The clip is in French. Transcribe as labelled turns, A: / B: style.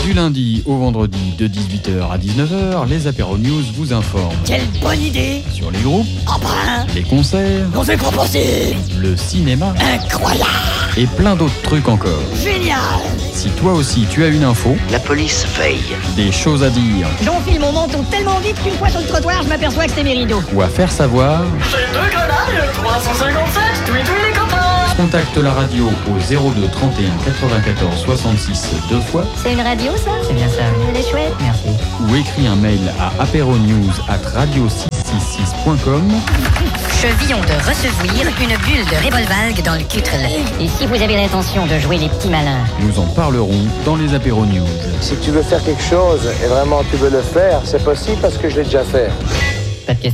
A: Du lundi au vendredi de 18h à 19h, les Apéro News vous informent.
B: Quelle bonne idée!
A: Sur les groupes,
B: Embrun,
A: les concerts,
B: on fait proposer!
A: le cinéma
B: Incroyable!
A: et plein d'autres trucs encore.
B: Génial!
A: Si toi aussi tu as une info,
C: La police veille.
A: des choses à dire
B: J'enfile mon menton tellement vite qu'une fois sur le trottoir, je m'aperçois que c'est mes rideaux.
A: ou à faire savoir,
D: J'ai 2 grenades, 357, oui les copains.
A: contacte la radio au 02 31 94 66 deux fois
B: C'est une radio, ça?
E: C'est bien ça.
B: Elle est chouette.
E: Merci.
A: ou écris un mail à apéronews@radio666.com.
F: Je viens de recevoir une bulle de Revolvalgue dans le cutrel.
B: Et si vous avez l'intention de jouer les petits malins?
A: Nous en parlerons dans les Apéro News.
G: Si tu veux faire quelque chose et vraiment tu veux le faire, c'est possible parce que je l'ai déjà fait.
E: Pas de question.